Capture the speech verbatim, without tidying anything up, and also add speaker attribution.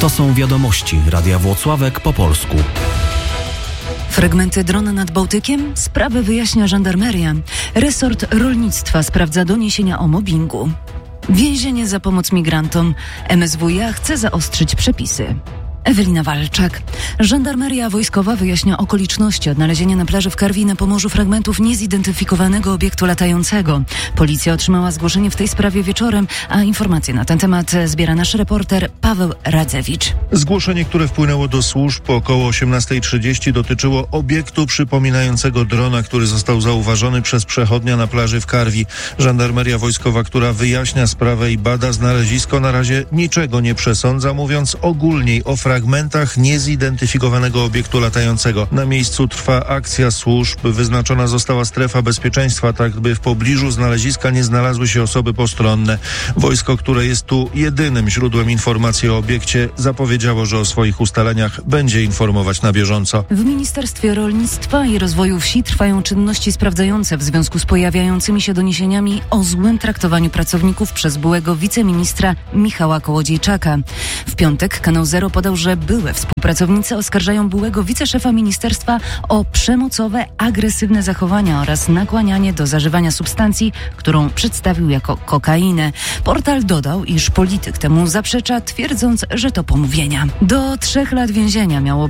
Speaker 1: To są wiadomości Radia Włocławek po polsku.
Speaker 2: Fragmenty drona nad Bałtykiem? Sprawę wyjaśnia żandarmeria. Resort rolnictwa sprawdza doniesienia o mobbingu. Więzienie za pomoc migrantom. M S W iA chce zaostrzyć przepisy. Ewelina Walczak. Żandarmeria wojskowa wyjaśnia okoliczności odnalezienia na plaży w Karwi na Pomorzu fragmentów niezidentyfikowanego obiektu latającego. Policja otrzymała zgłoszenie w tej sprawie wieczorem, a informacje na ten temat zbiera nasz reporter Paweł Radzewicz.
Speaker 3: Zgłoszenie, które wpłynęło do służb po około osiemnastej trzydzieści, dotyczyło obiektu przypominającego drona, który został zauważony przez przechodnia na plaży w Karwi. Żandarmeria wojskowa, która wyjaśnia sprawę i bada znalezisko, na razie niczego nie przesądza, mówiąc ogólniej o fragmentach niezidentyfikowanego obiektu latającego. Na miejscu trwa akcja służb. Wyznaczona została strefa bezpieczeństwa, tak by w pobliżu znaleziska nie znalazły się osoby postronne. Wojsko, które jest tu jedynym źródłem informacji o obiekcie, zapowiedziało, że o swoich ustaleniach będzie informować na bieżąco.
Speaker 2: W Ministerstwie Rolnictwa i Rozwoju Wsi trwają czynności sprawdzające w związku z pojawiającymi się doniesieniami o złym traktowaniu pracowników przez byłego wiceministra Michała Kołodziejczaka. W piątek Kanał Zero podał, że były współpracownicy oskarżają byłego wiceszefa ministerstwa o przemocowe, agresywne zachowania oraz nakłanianie do zażywania substancji, którą przedstawił jako kokainę. Portal dodał, iż polityk temu zaprzecza, twierdząc, że to pomówienia. Do trzech lat więzienia miało